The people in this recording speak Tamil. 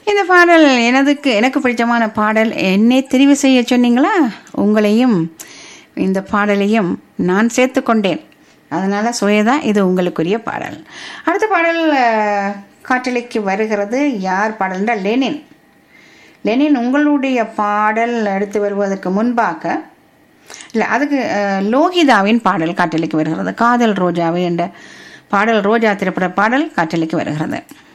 இந்த பாடல் எனக்கு பிடிச்சமான பாடல். என்னை தெரிவு செய்ய சொன்னீங்களா, உங்களையும் இந்த பாடலையும் நான் சேர்த்து கொண்டேன். அதனால் சுவேதா, இது உங்களுக்குரிய பாடல். அடுத்த பாடல் காற்றலைக்கு வருகிறது. யார் பாடல் என்றால் லெனின். லெனின், உங்களுடைய பாடல் எடுத்து வருவதற்கு முன்பாக இல்லை, அதுக்கு லோகிதாவின் பாடல் காற்றலைக்கு வருகிறது. காதல் ரோஜாவே என்ற பாடல், ரோஜா திரைப்பட பாடல் காற்றலைக்கு வருகிறது.